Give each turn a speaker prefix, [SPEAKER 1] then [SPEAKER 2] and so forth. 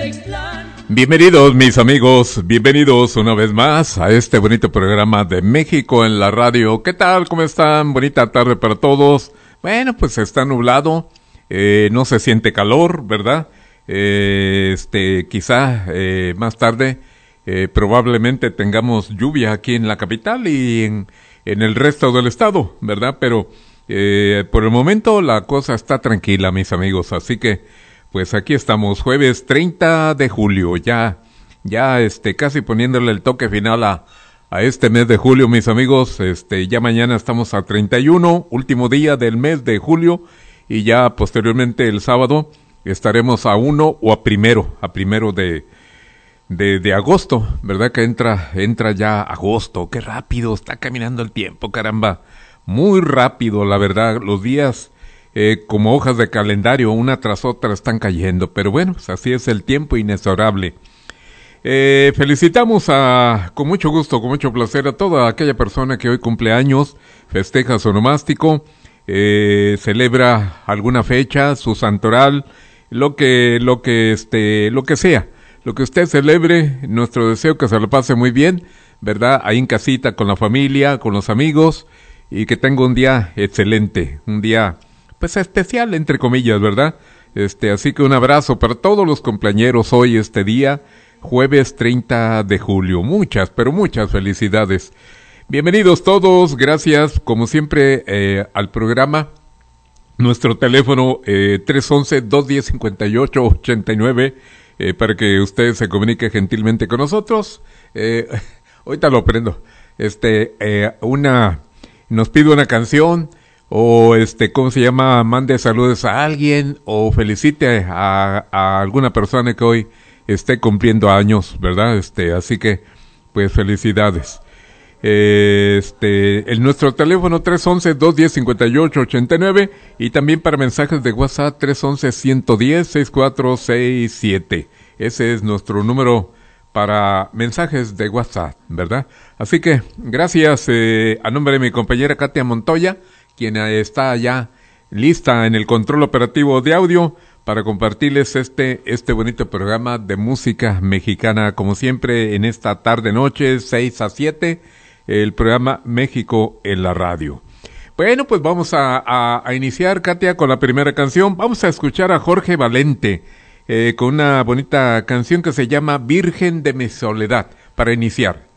[SPEAKER 1] Bienvenidos mis amigos, bienvenidos una vez más a este bonito programa de México en la radio. ¿Qué tal? ¿Cómo están? Bonita tarde para todos. Bueno, pues está nublado, no se siente calor, ¿verdad? Quizá más tarde probablemente tengamos lluvia aquí en la capital y en el resto del estado, ¿verdad? Pero por el momento la cosa está tranquila, mis amigos, así que pues aquí estamos, jueves 30 de julio, ya casi poniéndole el toque final a este mes de julio, mis amigos. Ya mañana estamos a 31, último día del mes de julio, y ya posteriormente el sábado estaremos a 1 o a primero de agosto, ¿verdad? Que entra ya agosto. Qué rápido está caminando el tiempo, caramba, muy rápido, la verdad, los días como hojas de calendario, una tras otra están cayendo, pero bueno, pues así es el tiempo inexorable. Felicitamos con mucho gusto, con mucho placer a toda aquella persona que hoy cumple años, festeja su onomástico, celebra alguna fecha, su santoral, lo que sea, lo que usted celebre, nuestro deseo que se lo pase muy bien, ¿verdad? Ahí en casita, con la familia, con los amigos, y que tenga un día excelente, un día pues especial, entre comillas, ¿verdad? Así que un abrazo para todos los cumpleañeros hoy, este día, jueves 30 de julio. Muchas, pero muchas felicidades. Bienvenidos todos, gracias, como siempre, al programa. Nuestro teléfono, 311-210-5889, para que usted se comunique gentilmente con nosotros. Ahorita lo prendo. Nos pide una canción, o ¿cómo se llama? Mande saludos a alguien, o felicite a alguna persona que hoy esté cumpliendo años, ¿verdad? Así que, pues felicidades. Nuestro teléfono 311-210-5889, y también para mensajes de WhatsApp 311-110-6467. Ese es nuestro número para mensajes de WhatsApp, ¿verdad? Así que, gracias, a nombre de mi compañera Katia Montoya, quien está ya lista en el control operativo de audio para compartirles este bonito programa de música mexicana, como siempre en esta tarde-noche, 6 a 7, el programa México en la radio. Bueno, pues vamos a iniciar, Katia, con la primera canción. Vamos a escuchar a Jorge Valente con una bonita canción que se llama Virgen de mi Soledad, para iniciar.